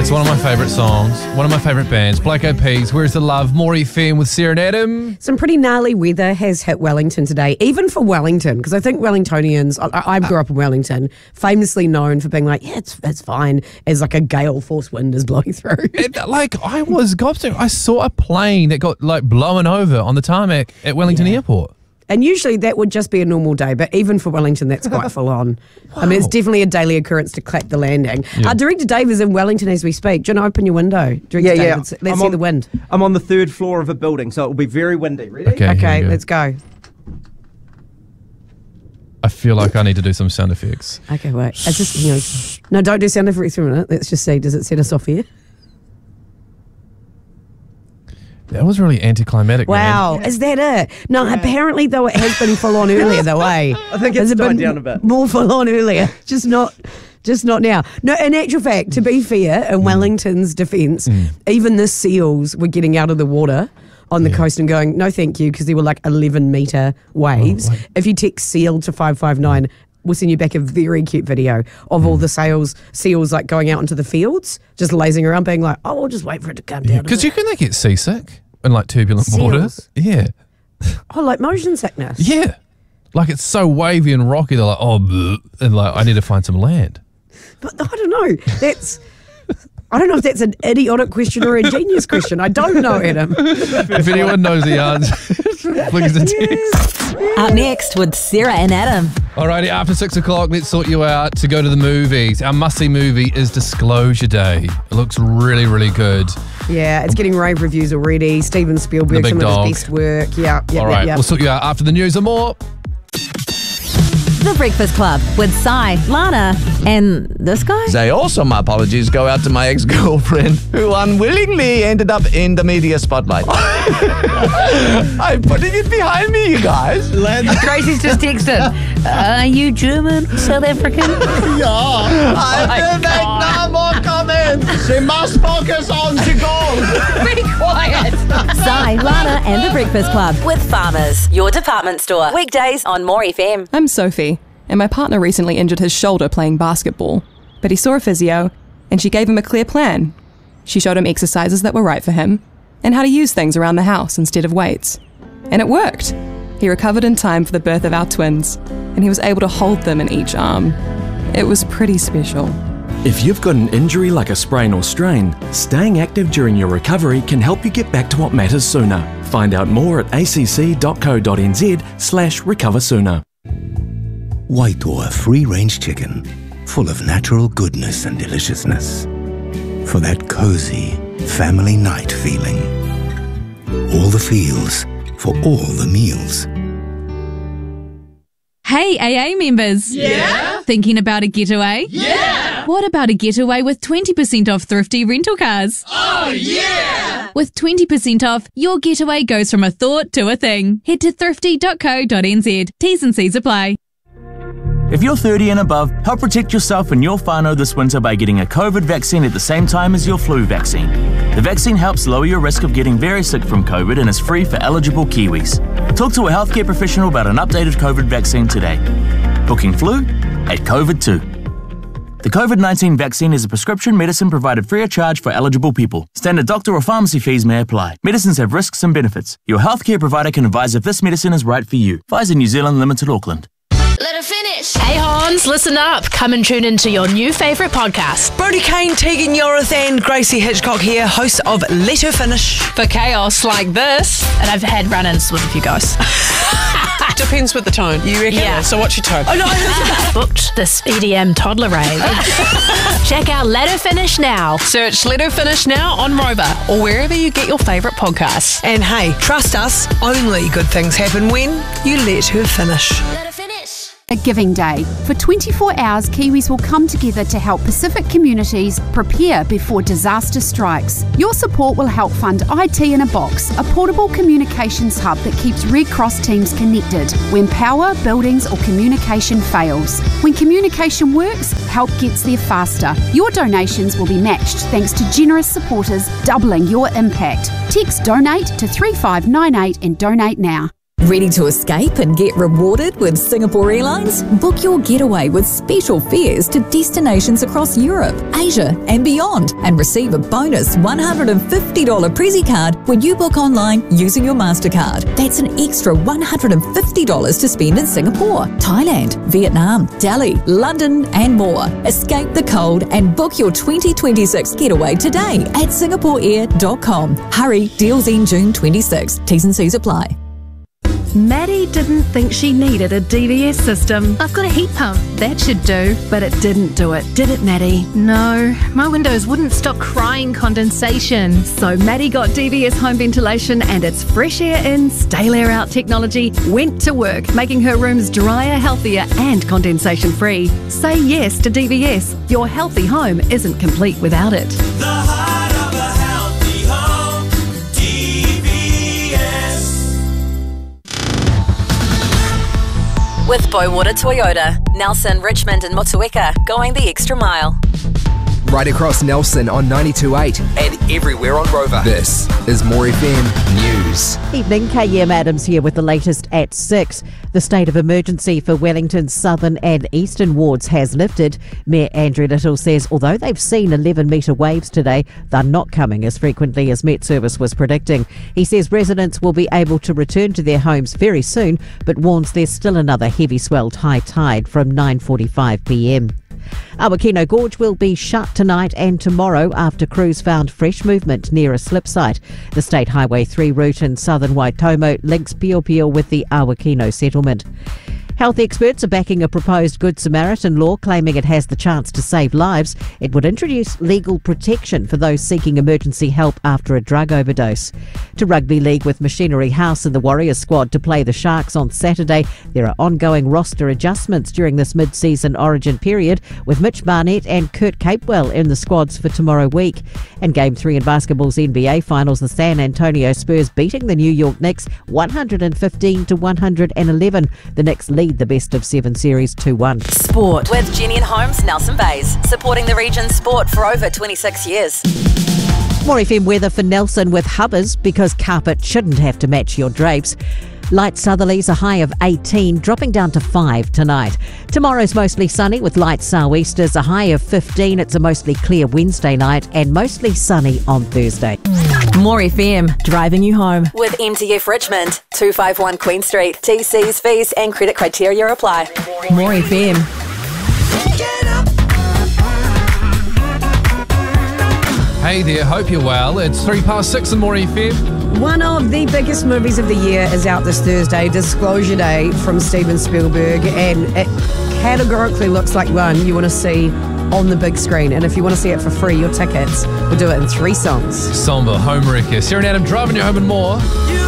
It's one of my favourite songs, one of my favourite bands. Black Eyed Peas, Where's the Love? More FM with Sarah and Adam. Some pretty gnarly weather has hit Wellington today, even for Wellington, because I think Wellingtonians, I grew up in Wellington, famously known for being like, yeah, it's fine, as like a gale force wind is blowing through. I was gobsmacked. I saw a plane that got blown over on the tarmac at Wellington Airport. And usually that would just be a normal day, but even for Wellington, that's quite full on. Wow. I mean, it's definitely a daily occurrence to clap the landing. Yeah. Director Dave is in Wellington as we speak. Do you want to open your window? Director Dave, let's see the wind. I'm on the third floor of a building, so it will be very windy. Ready? Okay, let's go. I feel like I need to do some sound effects. Okay, wait. It's just, no, don't do sound effects for a minute. Let's just see. Does it set us off here? That was really anticlimactic. Wow, man. Is that it? No, apparently though it has been full on earlier though, eh? I think it's died down a bit. More full on earlier, just not now. No, in actual fact, to be fair, in Wellington's defence, even the seals were getting out of the water on the coast and going, no thank you, because there were like 11-metre waves. If you text SEAL to 559, we'll send you back a very cute video of all the seals like going out into the fields, just lazing around, being like, oh, we'll just wait for it to come down. Because you can get seasick in like turbulent waters. Yeah. Oh, like motion sickness. Yeah. Like it's so wavy and rocky, they're like, oh, bleh, and like, I need to find some land. But I don't know. I don't know if that's an idiotic question or a genius question. I don't know, Adam. If anyone knows the answer, please text. Up next with Sarah and Adam. Alrighty, after 6 o'clock, let's sort you out to go to the movies. Our must-see movie is Disclosure Day. It looks really, really good. Yeah, it's getting rave reviews already. Steven Spielberg, some of his best work. Yeah. All right, we'll sort you out after the news and more. The Breakfast Club with Sai, Lana, and this guy. Say also my apologies go out to my ex-girlfriend who unwillingly ended up in the media spotlight. I'm putting it behind me, you guys. Tracy's just texted. Are you German, South African? Yeah. I will make no more comments. She must focus on the goal. Be quiet. Sai, Lana, and The Breakfast Club with Farmers, your department store. Weekdays on More FM. I'm Sophie, and my partner recently injured his shoulder playing basketball. But he saw a physio, and she gave him a clear plan. She showed him exercises that were right for him, and how to use things around the house instead of weights. And it worked. He recovered in time for the birth of our twins, and he was able to hold them in each arm. It was pretty special. If you've got an injury like a sprain or strain, staying active during your recovery can help you get back to what matters sooner. Find out more at acc.co.nz/recoversooner. Waitoa free-range chicken, full of natural goodness and deliciousness. For that cozy family night feeling. All the feels for all the meals. Hey, AA members. Yeah? Thinking about a getaway? Yeah! What about a getaway with 20% off thrifty rental cars? Oh, yeah! With 20% off, your getaway goes from a thought to a thing. Head to thrifty.co.nz. T's and C's apply. If you're 30 and above, help protect yourself and your whānau this winter by getting a COVID vaccine at the same time as your flu vaccine. The vaccine helps lower your risk of getting very sick from COVID and is free for eligible Kiwis. Talk to a healthcare professional about an updated COVID vaccine today. Booking flu at COVID2. The COVID-19 vaccine is a prescription medicine provided free of charge for eligible people. Standard doctor or pharmacy fees may apply. Medicines have risks and benefits. Your healthcare provider can advise if this medicine is right for you. Pfizer New Zealand Limited, Auckland. Let her finish. Hey Hans, listen up. Come and tune into your new favourite podcast. Brodie Kane, Tegan Yorath and Gracie Hitchcock here, hosts of Let Her Finish. For chaos like this. And I've had run-ins with a few guys. Depends with the tone. You reckon? Yeah. So what's your tone? Oh no, I booked this EDM toddler rave. Check out Let Her Finish now. Search Let Her Finish now on Rover or wherever you get your favourite podcasts. And hey, trust us, only good things happen when you let her finish. Let her finish. A Giving Day. For 24 hours, Kiwis will come together to help Pacific communities prepare before disaster strikes. Your support will help fund IT in a Box, a portable communications hub that keeps Red Cross teams connected when power, buildings or communication fails. When communication works, help gets there faster. Your donations will be matched thanks to generous supporters, doubling your impact. Text DONATE to 3598 and donate now. Ready to escape and get rewarded with Singapore Airlines? Book your getaway with special fares to destinations across Europe, Asia and beyond, and receive a bonus $150 Prezi card when you book online using your MasterCard. That's an extra $150 to spend in Singapore, Thailand, Vietnam, Delhi, London and more. Escape the cold and book your 2026 getaway today at singaporeair.com. Hurry, deals end June 26. T's and C's apply. Maddie didn't think she needed a DVS system. I've got a heat pump. That should do. But it didn't do it, did it, Maddie? No, my windows wouldn't stop crying condensation. So Maddie got DVS home ventilation and its fresh air in, stale air out technology went to work, making her rooms drier, healthier and condensation free. Say yes to DVS. Your healthy home isn't complete without it. The heart of a healthy home, DVS. With Boywater Toyota, Nelson, Richmond and Motueka going the extra mile. Right across Nelson on 92.8 and everywhere on Rover. This is More FM News. Evening, KM Adams here with the latest at 6. The state of emergency for Wellington's southern and eastern wards has lifted. Mayor Andrew Little says although they've seen 11-metre waves today, they're not coming as frequently as Met Service was predicting. He says residents will be able to return to their homes very soon, but warns there's still another heavy swelled high tide from 9:45 p.m. Awakino Gorge will be shut tonight and tomorrow after crews found fresh movement near a slip site. The State Highway 3 route in southern Waitomo links Pio with the Awakino settlement. Health experts are backing a proposed Good Samaritan law, claiming it has the chance to save lives. It would introduce legal protection for those seeking emergency help after a drug overdose. To Rugby League, with Machinery House and the Warriors squad to play the Sharks on Saturday, there are ongoing roster adjustments during this mid-season origin period, with Mitch Barnett and Kurt Capewell in the squads for tomorrow week. And Game 3 in basketball's NBA Finals, the San Antonio Spurs beating the New York Knicks 115-111. The Knicks lead the best of 7 series 2-1. Sport with Jenny and Holmes, Nelson Bays, supporting the region's sport for over 26 years. More FM weather for Nelson with Hubbers, because carpet shouldn't have to match your drapes. Light southerlies, a high of 18, dropping down to 5 tonight. Tomorrow's mostly sunny with light sou'easters, a high of 15. It's a mostly clear Wednesday night and mostly sunny on Thursday. More FM, driving you home. With MTF Richmond, 251 Queen Street. TC's, fees and credit criteria apply. More FM. Hey there, hope you're well. It's 6:03 in More FM. One of the biggest movies of the year is out this Thursday, Disclosure Day from Steven Spielberg, and it categorically looks like one you want to see on the big screen. And if you want to see it for free, your tickets, we'll do it in 3 songs. Somber, Homewrecker, Sarah and Adam driving you home and more.